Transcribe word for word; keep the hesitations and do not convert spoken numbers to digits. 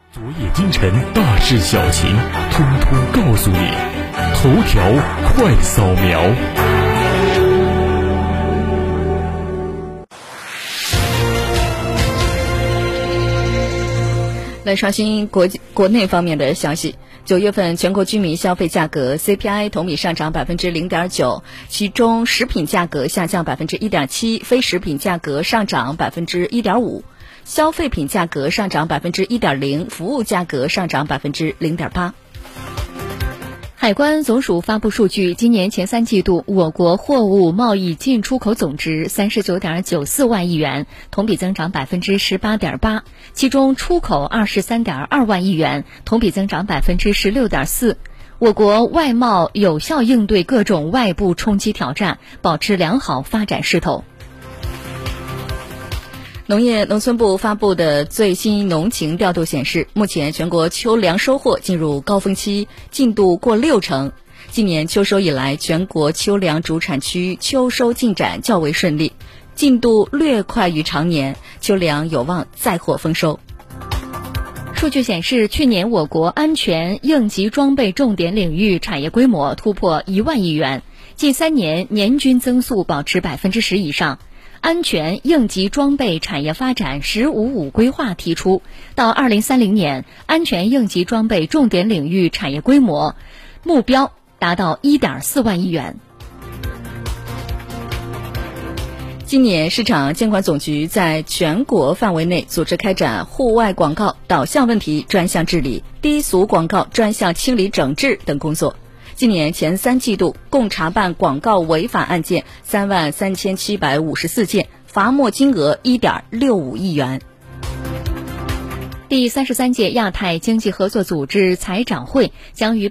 昨夜今晨大事小情，通通告诉你。头条快扫描。 来刷新国国内方面的消息。九月份全国居民消费价格 C P I 同比上涨百分之零点九，其中食品价格下降百分之一点七，非食品价格上涨百分之一点五，消费品价格上涨百分之一点零，服务价格上涨百分之零点八。 海关总署发布数据，今年前三季度我国货物贸易进出口总值三十九点九四万亿元，同比增长百分之十八点八，其中出口二十三点二万亿元，同比增长百分之十六点四。我国外贸有效应对各种外部冲击挑战，保持良好发展势头。 农业农村部发布的最新农情调度显示，目前全国秋粮收获进入高峰期，进度过六成。今年秋收以来，全国秋粮主产区秋收进展较为顺利，进度略快于常年，秋粮有望再获丰收。 数据显示，去年我国安全应急装备重点领域产业规模突破一万亿元，近三年年均增速保持百分之十以上。安全应急装备产业发展“十五五”规划提出，到二零三零年，安全应急装备重点领域产业规模目标达到 一点四万亿元。 今年市场监管总局在全国范围内组织开展户外广告导向问题专项治理、低俗广告专项清理整治等工作。今年前三季度共查办广告违法案件三万三千七百五十四件，罚没金额 一点六五亿元。 第三十三届亚太经济合作组织财长会将于